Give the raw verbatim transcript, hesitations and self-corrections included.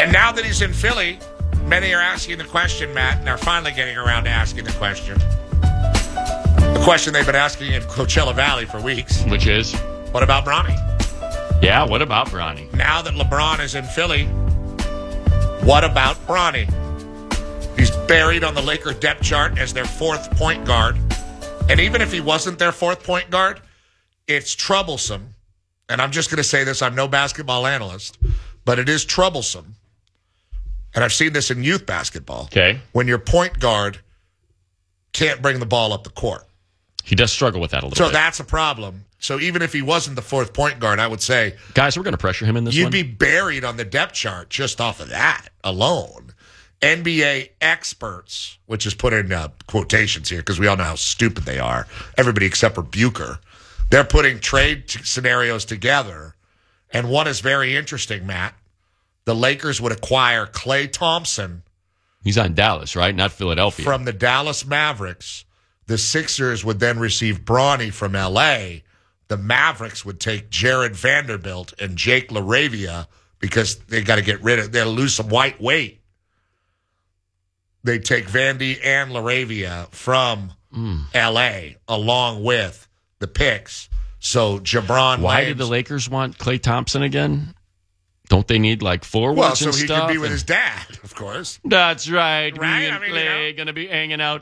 And now that he's in Philly, many are asking the question, Matt, and are finally getting around to asking the question. The question they've been asking in Coachella Valley for weeks. Which is? What about Bronny? Yeah, what about Bronny? Now that LeBron is in Philly, what about Bronny? He's buried on the Laker depth chart as their fourth point guard. And even if he wasn't their fourth point guard, it's troublesome. And I'm just going to say this, I'm no basketball analyst, but it is troublesome. And I've seen this in youth basketball. Okay. When your point guard can't bring the ball up the court. He does struggle with that a little so bit. So that's a problem. So even if he wasn't the fourth point guard, I would say... Guys, we're going to pressure him in this you'd one. You'd be buried on the depth chart just off of that alone. N B A experts, which is put in uh, quotations here because we all know how stupid they are. Everybody except for Bucher. They're putting trade t- scenarios together. And one is very interesting, Matt. The Lakers would acquire Klay Thompson. He's on Dallas, right? Not Philadelphia. From the Dallas Mavericks. The Sixers would then receive Bronny from L A. The Mavericks would take Jared Vanderbilt and Jake LaRavia because they got to get rid of, they'll lose some white weight. They take Vandy and LaRavia from mm. L A along with the picks. So Jabron Why Lames, did the Lakers want Klay Thompson again? Don't they need like forwards well, so and he stuff? could be with and... his dad, of course. That's right. Right? Me and I mean, Klay you know. going to be hanging out